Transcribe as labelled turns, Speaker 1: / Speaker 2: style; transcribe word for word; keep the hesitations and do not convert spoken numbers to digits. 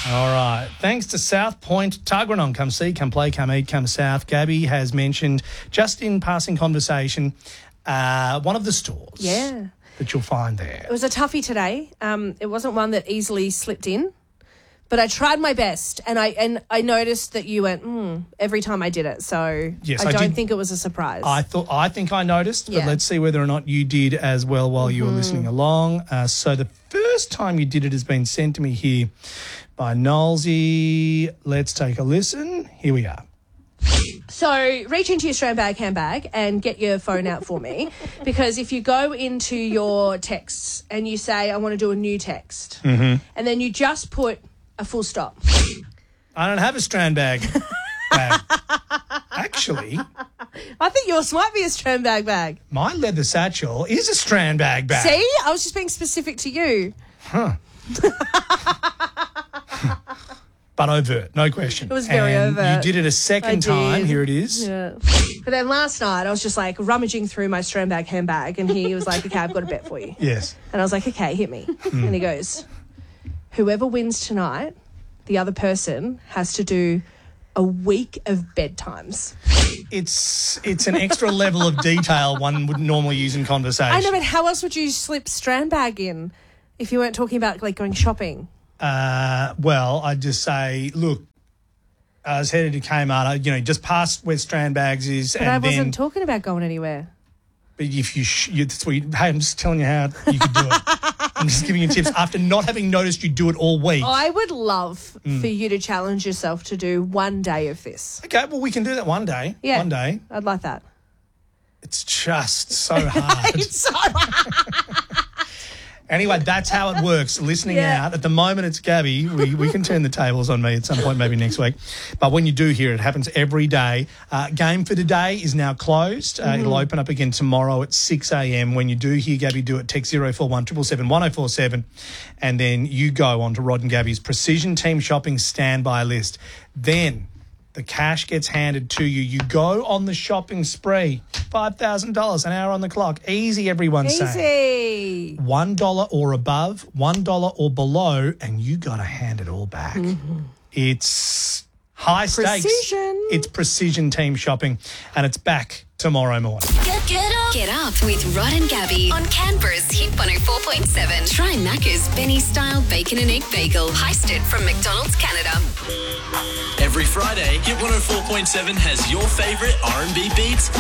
Speaker 1: All right. Thanks to South Point, Tuggeranong. Come see, come play, come eat, come south. Gabby has mentioned, just in passing conversation, uh, one of the stores
Speaker 2: Yeah.
Speaker 1: that you'll find there.
Speaker 2: It was a toughie today. Um, it wasn't one that easily slipped in, but I tried my best, and I and I noticed that you went mm, every time I did it. So
Speaker 1: Yes,
Speaker 2: I
Speaker 1: I
Speaker 2: don't
Speaker 1: did-
Speaker 2: think it was a surprise.
Speaker 1: I thought I think I noticed, but
Speaker 2: Yeah.
Speaker 1: let's see whether or not you did as well while you were listening along. Uh, so the first time you did it has been sent to me here by Nolsey. Let's take a listen. Here we are.
Speaker 2: So reach into your Strandbag handbag and get your phone out for me, because if you go into your texts and you say, I want to do a new text, and then you just put a full stop.
Speaker 1: I don't have a strand bag. bag. Actually,
Speaker 2: I think yours might be a Strandbag bag.
Speaker 1: my leather satchel is a strand bag bag.
Speaker 2: See? I was just being specific to you.
Speaker 1: But overt, no question.
Speaker 2: It was very
Speaker 1: and
Speaker 2: overt.
Speaker 1: You did it a second
Speaker 2: I
Speaker 1: time.
Speaker 2: did.
Speaker 1: Here it is.
Speaker 2: Yeah. But then last night I was just like rummaging through my Strandbag handbag, and he was like, okay, I've got a bet for you.
Speaker 1: Yes.
Speaker 2: And I was like, okay, hit me. And he goes, whoever wins tonight, the other person has to do a week of bedtimes.
Speaker 1: It's it's an extra level of detail one would normally use in conversation.
Speaker 2: I know, but how else would you slip Strandbag in if you weren't talking about like going shopping?
Speaker 1: Uh, well, I'd just say, look, I was headed to Kmart, I- you know, just past where Strandbags is,
Speaker 2: But
Speaker 1: and
Speaker 2: I wasn't
Speaker 1: then
Speaker 2: talking about going anywhere.
Speaker 1: but if you, sh- you, that's what you, hey, I'm just telling you how you could do it. I'm just giving you tips after not having noticed you do it all week.
Speaker 2: I would love for you to challenge yourself to do one day of this.
Speaker 1: Okay, well, we can do that one day.
Speaker 2: Yeah.
Speaker 1: One day.
Speaker 2: I'd like that.
Speaker 1: It's just so hard.
Speaker 2: It's so
Speaker 1: Anyway, that's how it works. Listening
Speaker 2: Yeah.
Speaker 1: out. At the moment, it's Gabby. We, we can turn the tables on me at some point, maybe next week. But when you do hear it, it happens every day. Uh, game for today is now closed. Uh,
Speaker 2: Mm-hmm.
Speaker 1: It'll open up again tomorrow at six a.m. When you do hear Gabby do it, text zero four one seven seven seven one zero four seven, and then you go on to Rod and Gabby's Precision Team Shopping Standby list. Then the cash gets handed to you. You go on the shopping spree. five thousand dollars, an hour on the clock. Easy, everyone's saying.
Speaker 2: easy.
Speaker 1: One dollar or above, one dollar or below, and you got to hand it all back. It's high stakes.
Speaker 2: Precision.
Speaker 1: It's precision team shopping, and it's back tomorrow morning.
Speaker 3: Get, get up. Get up with Rod and Gabby on Canberra's Hit one oh four point seven. Try Macca's Benny Style Bacon and Egg Bagel. Heist it from McDonald's Canada.
Speaker 4: Every Friday, Hit one oh four point seven has your favourite R and B beats